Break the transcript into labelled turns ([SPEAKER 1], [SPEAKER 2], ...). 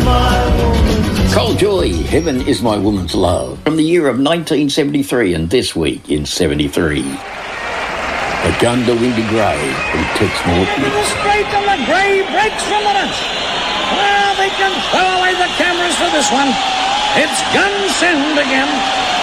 [SPEAKER 1] Cold Joy, Heaven is My Woman's Love, from the year of 1973 and this week in 73. A Gun to Windy Grey from Tex Morton.
[SPEAKER 2] To the straight and the Grey breaks from the net. Well, they can throw away the cameras for this one. It's gun send again.